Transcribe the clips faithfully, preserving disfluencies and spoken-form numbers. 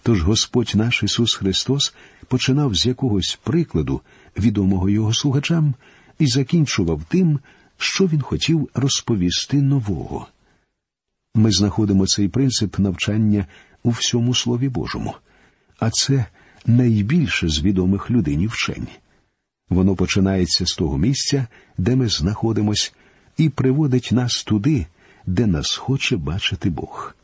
Тож Господь наш Ісус Христос починав з якогось прикладу, відомого Його слухачам, і закінчував тим, що Він хотів розповісти нового. Ми знаходимо цей принцип навчання у всьому Слові Божому, а це найбільше з відомих людині вчень. Воно починається з того місця, де ми знаходимось, і приводить нас туди, де нас хоче бачити Бог.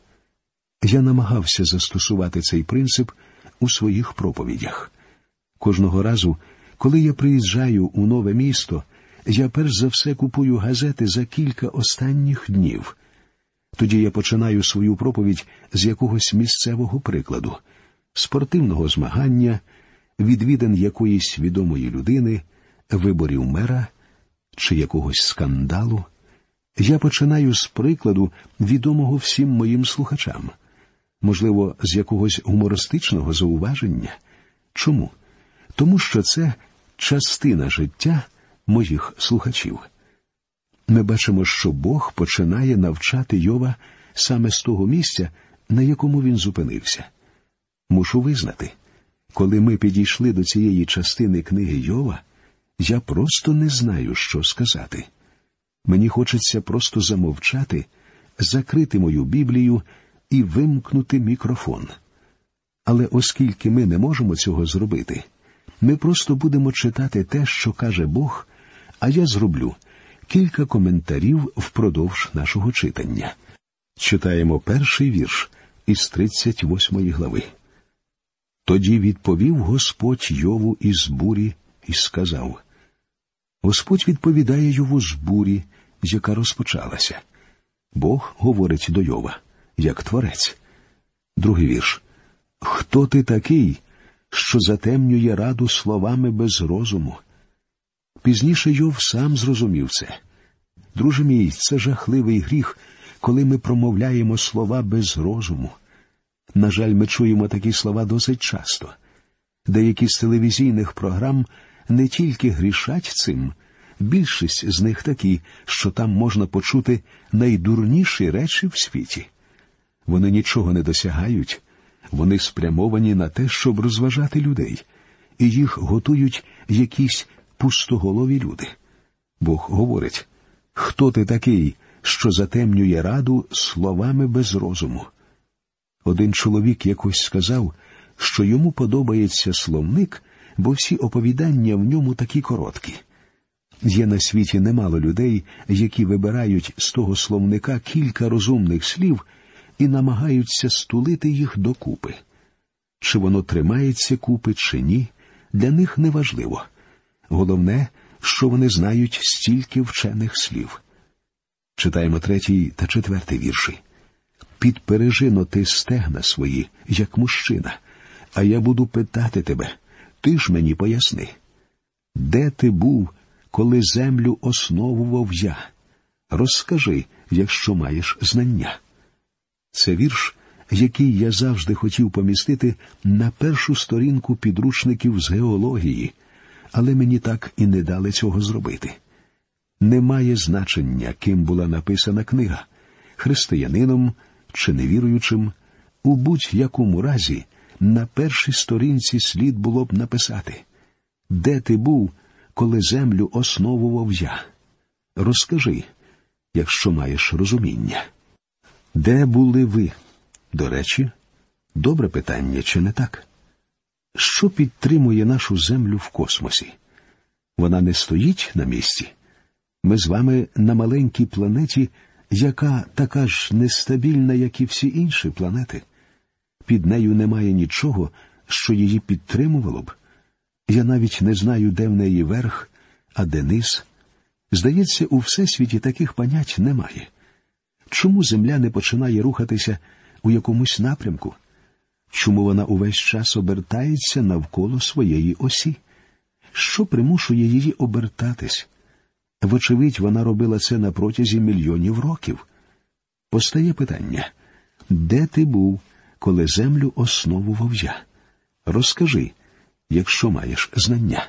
Я намагався застосувати цей принцип у своїх проповідях. Кожного разу, коли я приїжджаю у нове місто, я перш за все купую газети за кілька останніх днів. Тоді я починаю свою проповідь з якогось місцевого прикладу, спортивного змагання, відвідин якоїсь відомої людини, виборів мера чи якогось скандалу. Я починаю з прикладу, відомого всім моїм слухачам. Можливо, з якогось гумористичного зауваження. Чому? Тому що це частина життя моїх слухачів. Ми бачимо, що Бог починає навчати Йова саме з того місця, на якому він зупинився. Мушу визнати, коли ми підійшли до цієї частини книги Йова, я просто не знаю, що сказати. Мені хочеться просто замовчати, закрити мою Біблію і вимкнути мікрофон. Але оскільки ми не можемо цього зробити, ми просто будемо читати те, що каже Бог, а я зроблю кілька коментарів впродовж нашого читання. Читаємо перший вірш із тридцять восьмої глави. «Тоді відповів Господь Йову із бурі і сказав». Господь відповідає Йову з бурі, яка розпочалася. Бог говорить до Йова, як творець. Другий вірш. «Хто ти такий, що затемнює раду словами без розуму?» Пізніше Йов сам зрозумів це. Друже мій, це жахливий гріх, коли ми промовляємо слова без розуму. На жаль, ми чуємо такі слова досить часто. Деякі з телевізійних програм не тільки грішать цим, більшість з них такі, що там можна почути найдурніші речі в світі. Вони нічого не досягають, вони спрямовані на те, щоб розважати людей, і їх готують якісь пустоголові люди. Бог говорить, «Хто ти такий, що затемнює раду словами без розуму?» Один чоловік якось сказав, що йому подобається словник, бо всі оповідання в ньому такі короткі. Є на світі немало людей, які вибирають з того словника кілька розумних слів і намагаються стулити їх докупи. Чи воно тримається купи, чи ні, для них неважливо. Головне, що вони знають стільки вчених слів. Читаємо третій та четвертий вірші. «Підпережи-но ти стегна свої, як мужчина, а я буду питати тебе, ти ж мені поясни. Де ти був, коли землю основував я? Розкажи, якщо маєш знання». Це вірш, який я завжди хотів помістити на першу сторінку підручників з геології, але мені так і не дали цього зробити. Немає значення, ким була написана книга – християнином чи невіруючим. У будь-якому разі на першій сторінці слід було б написати «Де ти був, коли землю основував я? Розкажи, якщо маєш розуміння». Де були ви? До речі, добре питання, чи не так? Що підтримує нашу землю в космосі? Вона не стоїть на місці. Ми з вами на маленькій планеті, яка така ж нестабільна, як і всі інші планети. Під нею немає нічого, що її підтримувало б. Я навіть не знаю, де в неї верх, а де низ. Здається, у всесвіті таких понять немає. Чому Земля не починає рухатися у якомусь напрямку? Чому вона увесь час обертається навколо своєї осі? Що примушує її обертатись? Вочевидь, вона робила це на протязі мільйонів років. Постає питання, де ти був, коли землю основував я? Розкажи, якщо маєш знання.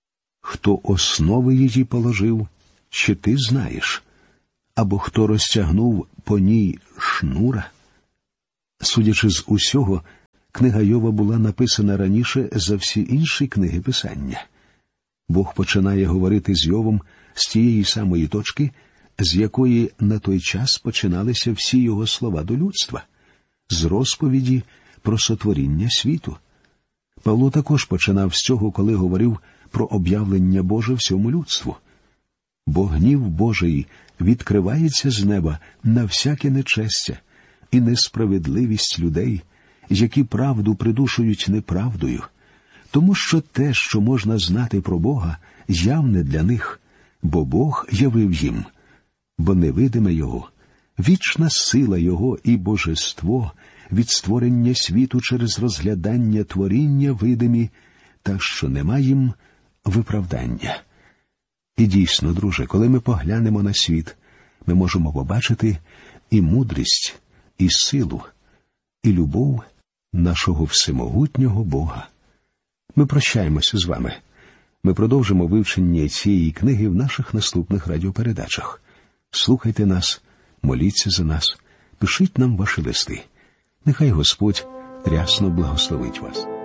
Хто основи її положив, чи ти знаєш? Або хто розтягнув по ній шнура? Судячи з усього, Книга Йова була написана раніше за всі інші книги Писання. Бог починає говорити з Йовом з тієї самої точки, з якої на той час починалися всі його слова до людства – з розповіді про сотворіння світу. Павло також починав з цього, коли говорив про об'явлення Боже всьому людству. Бо гнів Божий відкривається з неба на всяке нечестя і несправедливість людей, які правду придушують неправдою, тому що те, що можна знати про Бога, явне для них, бо Бог явив їм, бо невидиме Його, вічна сила Його і божество від створення світу через розглядання творіння видимі, так що нема їм виправдання. І дійсно, друже, коли ми поглянемо на світ, ми можемо побачити і мудрість, і силу, і любов нашого всемогутнього Бога. Ми прощаємося з вами. Ми продовжимо вивчення цієї книги в наших наступних радіопередачах. Слухайте нас, моліться за нас, пишіть нам ваші листи. Нехай Господь рясно благословить вас.